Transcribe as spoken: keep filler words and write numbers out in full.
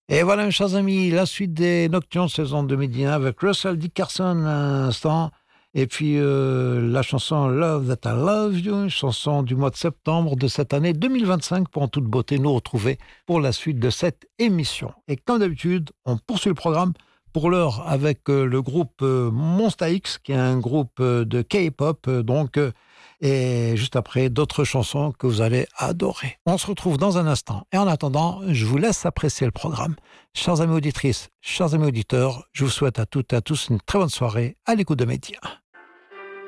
Et voilà, mes chers amis, la suite des Nocturnes saison deux mille dix-neuf avec Russell Dickerson à l'instant. Et puis euh, la chanson Love That I Love You, une chanson du mois de septembre de cette année deux mille vingt-cinq pour en toute beauté nous retrouver pour la suite de cette émission. Et comme d'habitude, on poursuit le programme pour l'heure avec euh, le groupe euh, Monsta X, qui est un groupe euh, de K-pop, euh, donc... Euh, et juste après, d'autres chansons que vous allez adorer. On se retrouve dans un instant. Et en attendant, je vous laisse apprécier le programme. Chers amis auditrices, chers amis auditeurs, je vous souhaite à toutes et à tous une très bonne soirée à l'écoute de Média.